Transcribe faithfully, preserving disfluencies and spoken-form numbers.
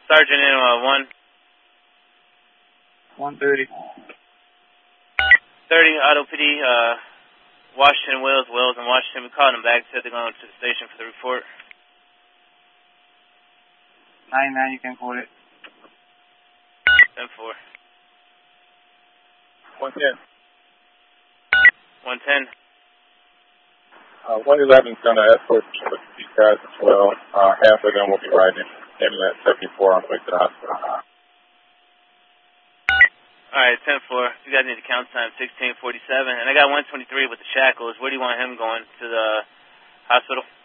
Sergeant in uh, one. one thirty. thirty, Auto P D, uh, Washington, Wills, Wills, and Washington. We called them back, said they're going to the station for the report. nine nine, you can call it. ten four. one ten. one ten. Uh, one eleven is going to escort with these guys as well. Uh, half of them will be riding in at seventy-four on the way to the hospital. All right, ten four. You guys need to count time sixteen forty-seven. And I got one twenty-three with the shackles. Where do you want him going? To the hospital?